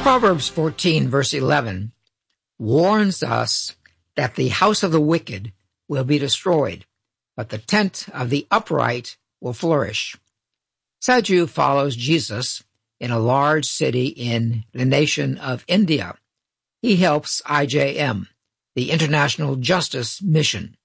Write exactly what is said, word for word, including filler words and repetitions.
Proverbs fourteen, verse eleven, warns us that the house of the wicked will be destroyed, but the tent of the upright will flourish. Sadhu follows Jesus in a large city in the nation of India. He helps I J M, the International Justice Mission.